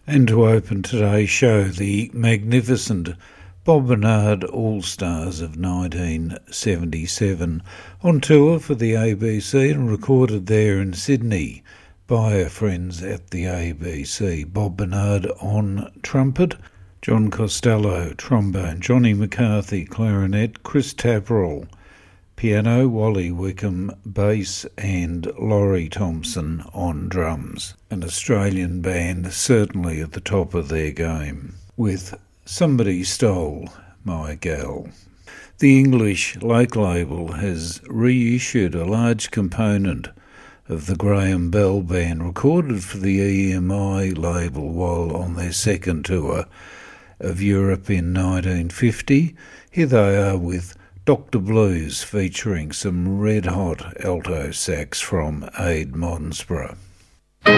And to open today's show, the magnificent Bob Bernard All-Stars of 1977, on tour for the ABC and recorded there in Sydney by our friends at the ABC. Bob Bernard on trumpet, John Costello trombone, Johnny McCarthy clarinet, Chris Tavroll piano, Wally Wickham bass, and Laurie Thompson on drums. An Australian band certainly at the top of their game, with Somebody Stole My Gal. The English Lake label has reissued a large component of the Graham Bell Band recorded for the EMI label while on their second tour of Europe in 1950. Here they are with Dr. Blues featuring some red-hot alto sax from Ade Monsborough.